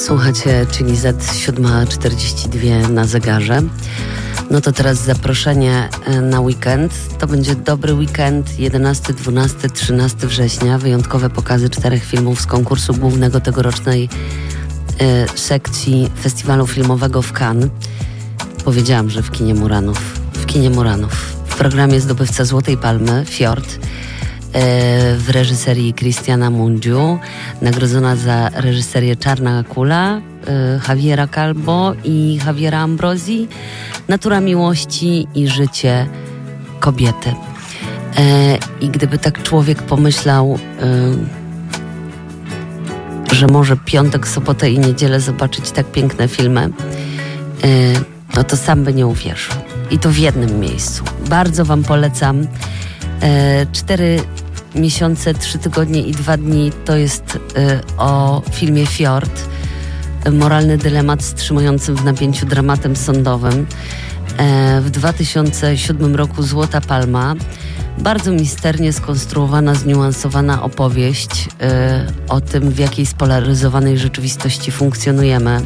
Słuchacie, czyli Z7:42 na zegarze. No to teraz zaproszenie na weekend. To będzie dobry weekend, 11, 12, 13 września. Wyjątkowe pokazy 4 filmów z konkursu głównego tegorocznej sekcji Festiwalu Filmowego w Cannes. Powiedziałam, że w kinie Muranów. W programie zdobywca Złotej Palmy, Fjord, w reżyserii Cristiana Mungiu, nagrodzona za reżyserię Czarna Kula, Javiera Calvo i Javiera Ambrosi, Natura miłości i życie kobiety. I gdyby tak człowiek pomyślał, że może piątek, sobotę i niedzielę zobaczyć tak piękne filmy, no to sam by nie uwierzył. I to w jednym miejscu. Bardzo wam polecam. 4 miesiące, 3 tygodnie i 2 dni to jest o filmie Fjord. Moralny dylemat z trzymającym w napięciu dramatem sądowym. W 2007 roku Złota Palma. Bardzo misternie skonstruowana, zniuansowana opowieść o tym, w jakiej spolaryzowanej rzeczywistości funkcjonujemy.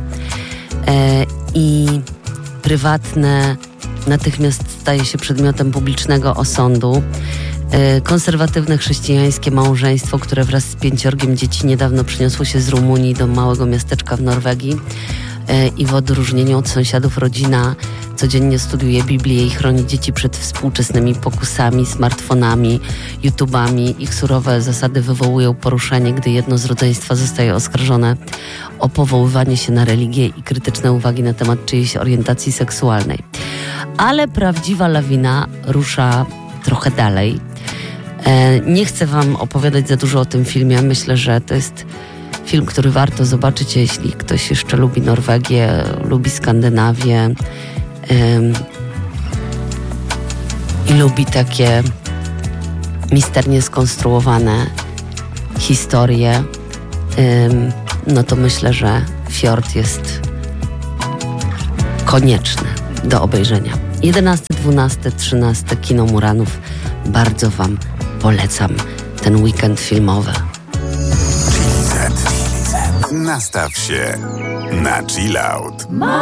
I prywatne natychmiast staje się przedmiotem publicznego osądu. Konserwatywne chrześcijańskie małżeństwo, które wraz z 5 dzieci niedawno przyniosło się z Rumunii do małego miasteczka w Norwegii i w odróżnieniu od sąsiadów rodzina codziennie studiuje Biblię i chroni dzieci przed współczesnymi pokusami, smartfonami, YouTubami. Ich surowe zasady wywołują poruszenie, gdy jedno z rodzeństwa zostaje oskarżone o powoływanie się na religię i krytyczne uwagi na temat czyjejś orientacji seksualnej. Ale prawdziwa lawina rusza trochę dalej. Nie chcę wam opowiadać za dużo o tym filmie. Myślę, że to jest film, który warto zobaczyć, jeśli ktoś jeszcze lubi Norwegię, lubi Skandynawię i lubi takie misternie skonstruowane historie. No to myślę, że Fjord jest konieczny do obejrzenia. 11, 12, 13 Kino Muranów. Bardzo wam polecam ten weekend filmowy. Nastaw się na chill out.